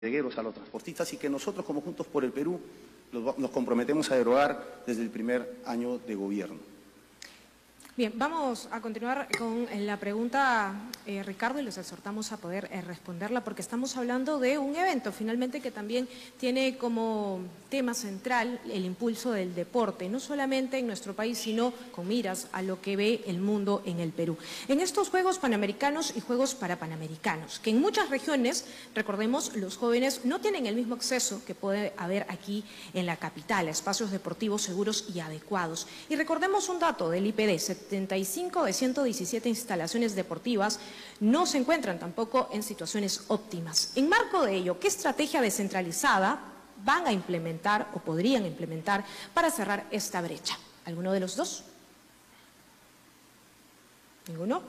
a los transportistas y que nosotros como Juntos por el Perú nos comprometemos a derogar desde el primer año de gobierno. Bien, vamos a continuar con la pregunta, Ricardo, y los exhortamos a poder responderla porque estamos hablando de un evento finalmente que también tiene como tema central el impulso del deporte, no solamente en nuestro país, sino con miras a lo que ve el mundo en el Perú. En estos Juegos Panamericanos y Juegos Parapanamericanos, que en muchas regiones, recordemos, los jóvenes no tienen el mismo acceso que puede haber aquí en la capital, a espacios deportivos seguros y adecuados. Y recordemos un dato del IPD, 75 de 117 instalaciones deportivas no se encuentran tampoco en situaciones óptimas. En marco de ello, ¿qué estrategia descentralizada van a implementar o podrían implementar para cerrar esta brecha? ¿Alguno de los dos? ¿Ninguno?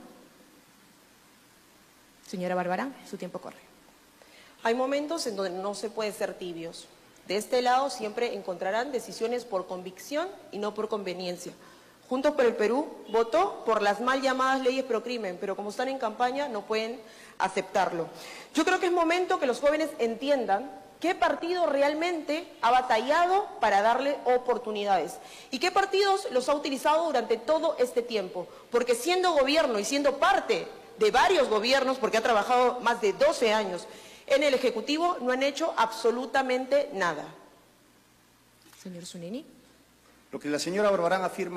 Señora Barbarán, su tiempo corre. Hay momentos en donde no se puede ser tibios. De este lado siempre encontrarán decisiones por convicción y no por conveniencia. Juntos por el Perú votó por las mal llamadas leyes procrimen, pero como están en campaña no pueden aceptarlo. Yo creo que es momento que los jóvenes entiendan qué partido realmente ha batallado para darle oportunidades y qué partidos los ha utilizado durante todo este tiempo. Porque siendo gobierno y siendo parte de varios gobiernos, porque ha trabajado más de 12 años en el Ejecutivo, no han hecho absolutamente nada. Señor Zunini. Lo que la señora Barbarán afirma